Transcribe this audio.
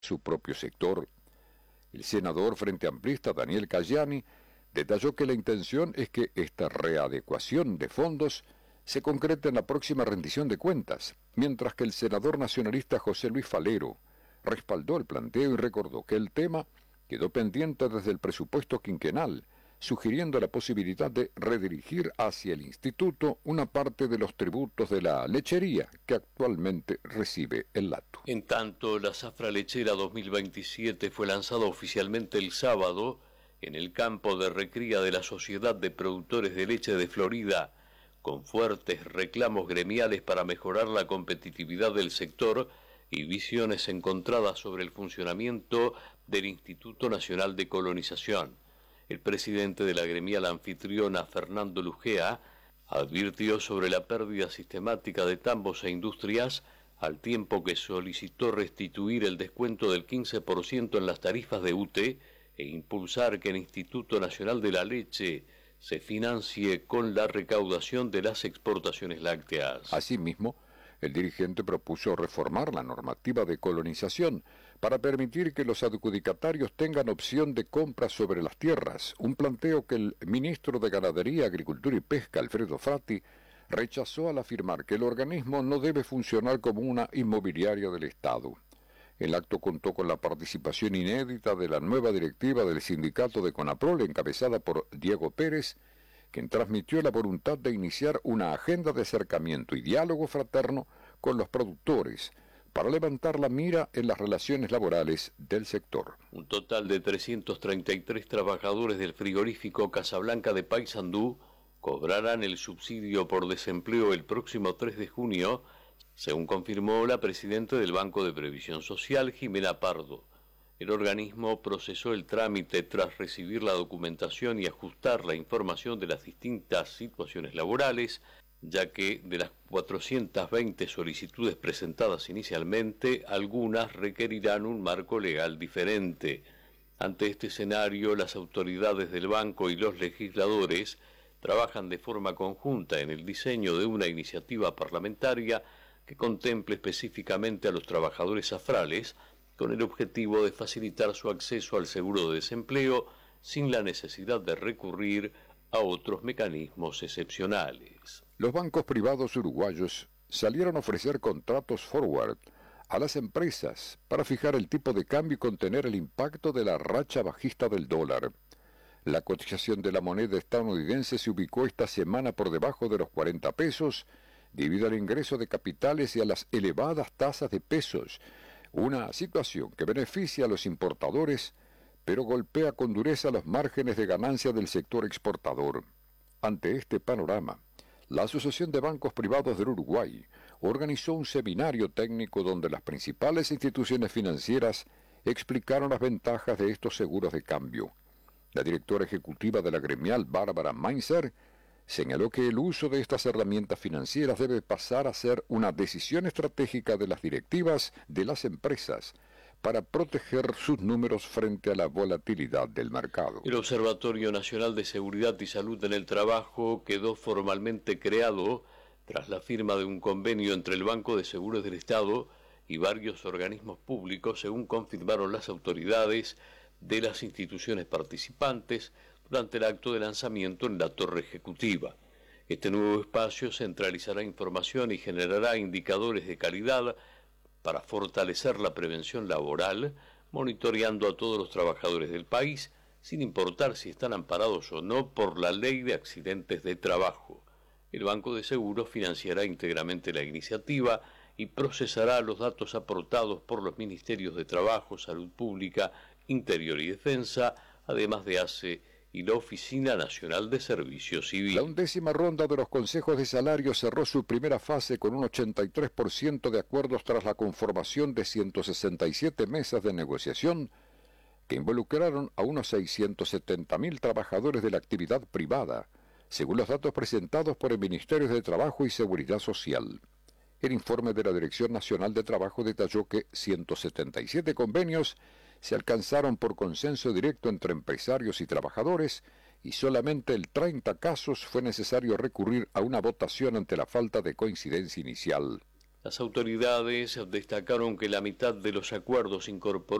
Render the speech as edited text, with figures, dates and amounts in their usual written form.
su propio sector. El senador frente amplista Daniel Cayani detalló que la intención es que esta readecuación de fondos se concrete en la próxima rendición de cuentas, mientras que el senador nacionalista José Luis Falero respaldó el planteo y recordó que el tema quedó pendiente desde el presupuesto quinquenal, sugiriendo la posibilidad de redirigir hacia el instituto una parte de los tributos de la lechería que actualmente recibe el Lato. En tanto, la zafra lechera 2027 fue lanzada oficialmente el sábado en el campo de recría de la Sociedad de Productores de Leche de Florida, con fuertes reclamos gremiales para mejorar la competitividad del sector y visiones encontradas sobre el funcionamiento del Instituto Nacional de Colonización. El presidente de la gremial anfitriona, Fernando Lugea, advirtió sobre la pérdida sistemática de tambos e industrias, al tiempo que solicitó restituir el descuento del 15% en las tarifas de UTE e impulsar que el Instituto Nacional de la Leche se financie con la recaudación de las exportaciones lácteas. Asimismo, el dirigente propuso reformar la normativa de colonización para permitir que los adjudicatarios tengan opción de compra sobre las tierras, un planteo que el ministro de Ganadería, Agricultura y Pesca, Alfredo Fratti, rechazó al afirmar que el organismo no debe funcionar como una inmobiliaria del Estado. El acto contó con la participación inédita de la nueva directiva del sindicato de Conaprol, encabezada por Diego Pérez, quien transmitió la voluntad de iniciar una agenda de acercamiento y diálogo fraterno con los productores para levantar la mira en las relaciones laborales del sector. Un total de 333 trabajadores del frigorífico Casablanca de Paysandú cobrarán el subsidio por desempleo el próximo 3 de junio, según confirmó la presidenta del Banco de Previsión Social, Jimena Pardo. El organismo procesó el trámite tras recibir la documentación y ajustar la información de las distintas situaciones laborales, ya que de las 420 solicitudes presentadas inicialmente, algunas requerirán un marco legal diferente. Ante este escenario, las autoridades del banco y los legisladores trabajan de forma conjunta en el diseño de una iniciativa parlamentaria que contemple específicamente a los trabajadores zafrales, con el objetivo de facilitar su acceso al seguro de desempleo sin la necesidad de recurrir a otros mecanismos excepcionales. Los bancos privados uruguayos salieron a ofrecer contratos forward a las empresas para fijar el tipo de cambio y contener el impacto de la racha bajista del dólar. La cotización de la moneda estadounidense se ubicó esta semana por debajo de los 40 pesos debido al ingreso de capitales y a las elevadas tasas de pesos, una situación que beneficia a los importadores, pero golpea con dureza los márgenes de ganancia del sector exportador. Ante este panorama, la Asociación de Bancos Privados del Uruguay organizó un seminario técnico donde las principales instituciones financieras explicaron las ventajas de estos seguros de cambio. La directora ejecutiva de la gremial, Bárbara Mainzer, señaló que el uso de estas herramientas financieras debe pasar a ser una decisión estratégica de las directivas de las empresas para proteger sus números frente a la volatilidad del mercado. El Observatorio Nacional de Seguridad y Salud en el Trabajo quedó formalmente creado tras la firma de un convenio entre el Banco de Seguros del Estado y varios organismos públicos, según confirmaron las autoridades de las instituciones participantes durante el acto de lanzamiento en la torre ejecutiva. Este nuevo espacio centralizará información y generará indicadores de calidad para fortalecer la prevención laboral, monitoreando a todos los trabajadores del país, sin importar si están amparados o no por la Ley de Accidentes de Trabajo. El Banco de Seguros financiará íntegramente la iniciativa y procesará los datos aportados por los Ministerios de Trabajo, Salud Pública, Interior y Defensa, además de ACE y la Oficina Nacional de Servicio Civil. La 11ª ronda de los consejos de salario cerró su primera fase con un 83% de acuerdos tras la conformación de 167 mesas de negociación que involucraron a unos 670.000 trabajadores de la actividad privada, según los datos presentados por el Ministerio de Trabajo y Seguridad Social. El informe de la Dirección Nacional de Trabajo detalló que 177 convenios se alcanzaron por consenso directo entre empresarios y trabajadores y solamente en 30 casos fue necesario recurrir a una votación ante la falta de coincidencia inicial. Las autoridades destacaron que la mitad de los acuerdos incorporó